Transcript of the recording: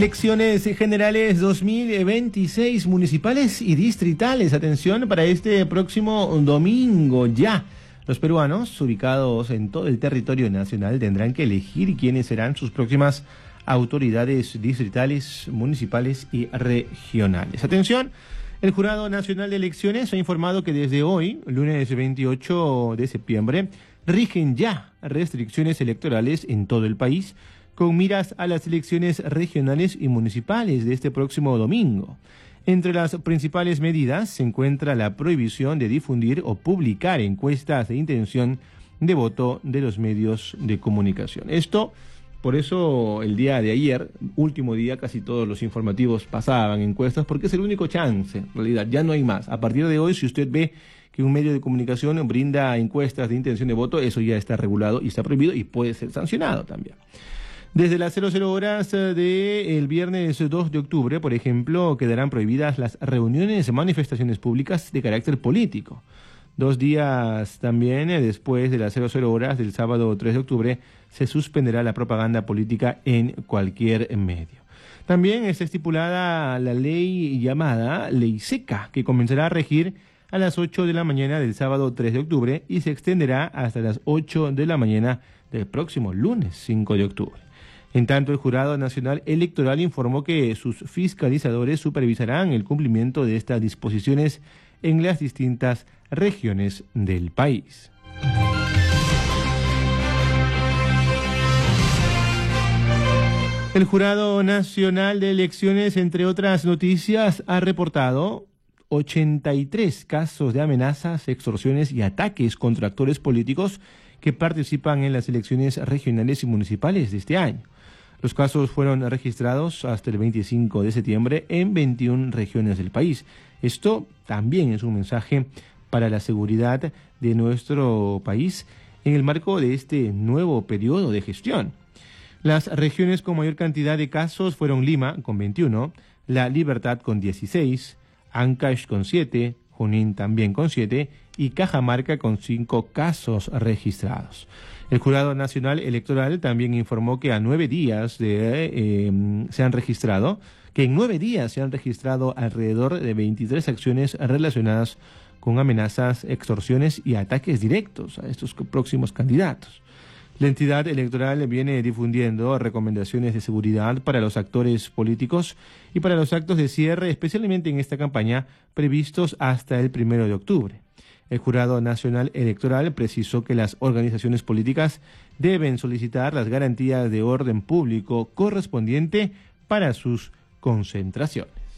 Elecciones generales 2026 municipales y distritales. Atención para este próximo domingo ya. Los peruanos ubicados en todo el territorio nacional tendrán que elegir quiénes serán sus próximas autoridades distritales, municipales y regionales. Atención, el Jurado Nacional de Elecciones ha informado que desde hoy, lunes 28 de septiembre, rigen ya restricciones electorales en todo el país con miras a las elecciones regionales y municipales de este próximo domingo. Entre las principales medidas se encuentra la prohibición de difundir o publicar encuestas de intención de voto de los medios de comunicación. Esto, por eso el día de ayer, último día, casi todos los informativos pasaban encuestas, porque es el único chance, en realidad, ya no hay más. A partir de hoy, si usted ve que un medio de comunicación brinda encuestas de intención de voto, eso ya está regulado y está prohibido y puede ser sancionado también. Desde las 00 horas del viernes 2 de octubre, por ejemplo, quedarán prohibidas las reuniones y manifestaciones públicas de carácter político. 2 días también después de las 00 horas del sábado 3 de octubre, se suspenderá la propaganda política en cualquier medio. También está estipulada la ley llamada Ley Seca, que comenzará a regir a las 8 de la mañana del sábado 3 de octubre y se extenderá hasta las 8 de la mañana del próximo lunes 5 de octubre. En tanto, el Jurado Nacional Electoral informó que sus fiscalizadores supervisarán el cumplimiento de estas disposiciones en las distintas regiones del país. El Jurado Nacional de Elecciones, entre otras noticias, ha reportado 83 casos de amenazas, extorsiones y ataques contra actores políticos que participan en las elecciones regionales y municipales de este año. Los casos fueron registrados hasta el 25 de septiembre en 21 regiones del país. Esto también es un mensaje para la seguridad de nuestro país en el marco de este nuevo periodo de gestión. Las regiones con mayor cantidad de casos fueron Lima, con 21, La Libertad, con 16, Ancash, con 7, Junín, también con 7, y Cajamarca, con 5 casos registrados. El Jurado Nacional Electoral también informó que en 9 días se han registrado alrededor de 23 acciones relacionadas con amenazas, extorsiones y ataques directos a estos próximos candidatos. La entidad electoral viene difundiendo recomendaciones de seguridad para los actores políticos y para los actos de cierre, especialmente en esta campaña, previstos hasta el 1 de octubre. El Jurado Nacional Electoral precisó que las organizaciones políticas deben solicitar las garantías de orden público correspondiente para sus concentraciones.